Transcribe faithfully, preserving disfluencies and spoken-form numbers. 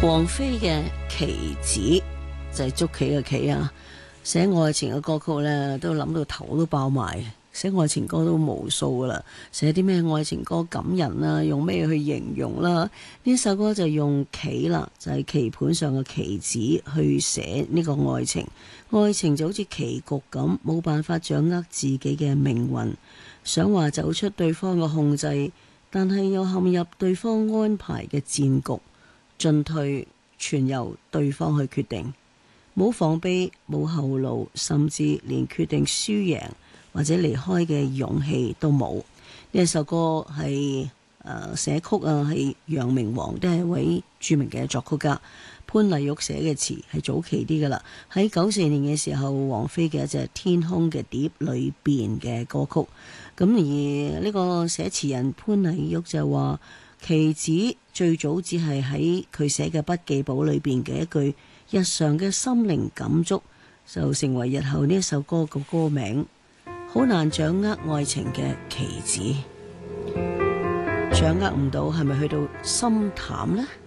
王菲嘅棋子就係捉棋嘅棋啊，寫愛情嘅歌曲咧都諗到頭都爆埋，寫愛情歌都無數噶啦，寫啲咩愛情歌感人啦，用咩去形容啦？呢首歌就用棋啦，就係棋盤上嘅棋子去寫呢個愛情。愛情就好似棋局咁，冇辦法掌握自己嘅命運，想話走出對方嘅控制，但係又陷入對方安排嘅戰局。進退全由對方去決定，冇防備，冇後路，甚至連決定輸贏或者離開嘅勇氣都冇。呢一首歌係誒寫曲啊，係楊明煌，都係一位著名嘅作曲家。潘麗玉寫嘅詞係早期啲噶啦，喺九四年嘅時候，王菲嘅一隻《天空》嘅碟裏邊嘅歌曲。咁而呢個寫詞人潘麗玉就話，棋子最早只係喺佢寫嘅筆記簿裏邊嘅一句日常嘅心靈感觸，就成為日後呢一首歌嘅歌名。好難掌握愛情嘅棋子，掌握唔到係咪去到心淡呢？